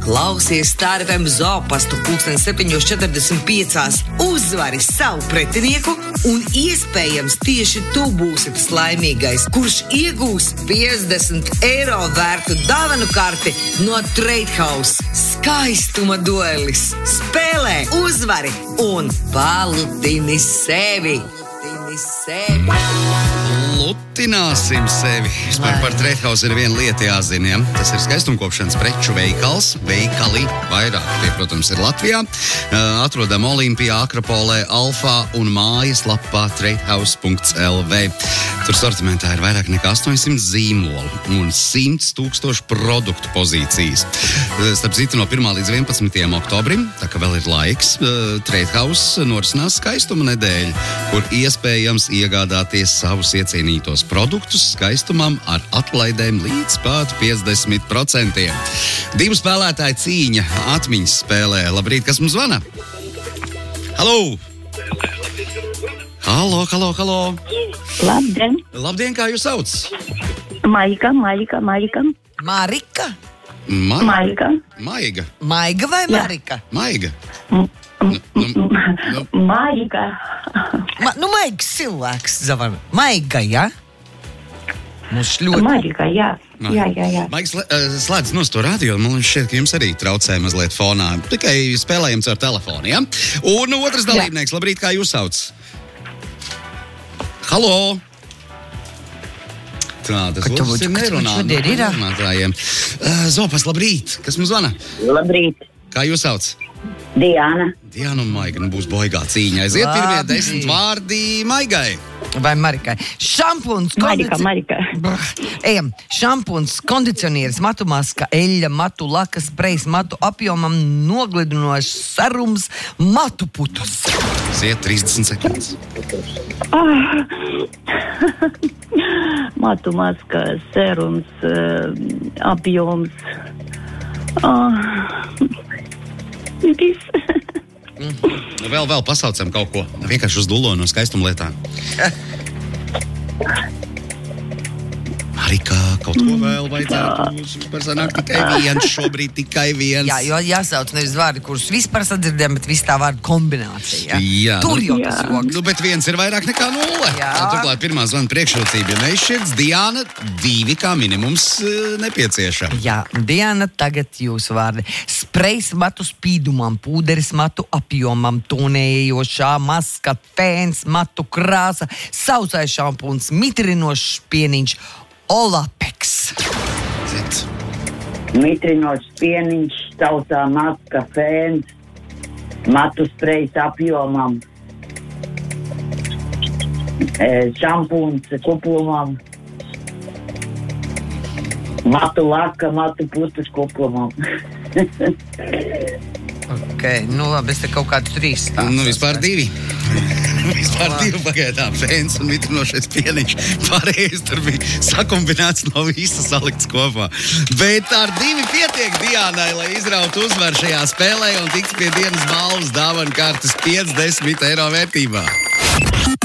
Klausies Star FM Zoopastu 7:45. Uzvari savu pretinieku un iespējams tieši tu būsi tas laimīgais, kurš iegūs 50 eiro vērtu dāvanu karti no Trade House. Skaistuma duelis. Spēlē, uzvari un palutini sevi. Lutināsim sevi. Vispār par Trade House ir viena lieta jāzina. Ja? Tas ir skaistumkopšanas preču veikals. Veikali vairāk, tie, protams, ir Latvijā. Atrodam Olimpijā, Akropolē, Alfā un mājaslapā tradehouse.lv. Tur sortimentā ir vairāk nekā 800 zīmolu un 100,000 produktu pozīcijas. Starp citu, no 1. līdz 11. oktobrim, tā kā vēl ir laiks, Trade House norisinās skaistuma nedēļu, kur iespējams iegādāties savus iecienītos produktus skaistumam ar atlaidēm līdz pat 50%. Divu spēlētāju cīņa atmiņas spēlē. Labrīt, kas mums zvana? Halo! Halo! Labdien! Labdien, kā jūs sauc? Marika. Marika? Maiga. Maiga vai Marika? Maiga. Marika. Maigs cilvēks, zavar. Maiga, ja? Mums ļoti... Marika, jā. Maigs, slēdz no to radio, man šķiet, ka jums arī traucē mazliet fonā. Tikai spēlējam caur telefonu, ja? Un otrs dalībnieks, labrīt, kā jūs sauc? Halo! Tā, tas otrs ir nerunājumiem. Zopas, labrīt! Kas mums zvana? Labrīt! Kā jūs sauc? Diana. Diana un Maiga, būs boigā cīņa. Aiziet pirmie 10 vārdi Maigai. Vai Marikai? Šampūns, Marika. Ejam, šampūns, kondicionieris, matu maska, eļļa, matu laka, sprejs, matu apjomam, noglidinošs serums, matu putus. Aiziet 30 sekundes. Matu maska, serums, apjoms. Vēl pasaucam kaut ko. Vienkārši uz dullo no skaistumlietām. Marika, kaut ko vēl vajadzētu. Vispār sanāk tikai viens. Jā, jo jāsauc nevis vārdi, kurus vispār sadzirdējam, bet viss tā vārdu kombinācija. Jā. Tur jau tas joks. Bet viens ir vairāk nekā 0. Turklāt pirmā zvana priekšrocība, ja neizšķirts. Diana, 2 kā minimums nepieciešama. Jā, Diana, tagad jūsu vārdi. Sprejs matu spīdumam, pūderis matu apjomam, tonējošā maska, fēns, matu krāsa, sausais šampūns, mitrinošs pieniņš, Olapeks. Mitrinošs pieniņš, sausā maska, fēns, matu sprejs apjomam, šampūns kuplumam, matu laka, matu putus kuplumam. Ok, labi, es te kaut kādu 3 stāstu. Vispār 2. Vispār 2 pagaidām. Fēns un mitrinošais pieniņš. Pārējais tur bija sakombinēts no visa salikts kopā. Bet ar 2 pietiek Dianai, lai izrautu uzvaru šajā spēlē un tiks pie dienas balvas dāvanu kartes 50 eiro vērtībā.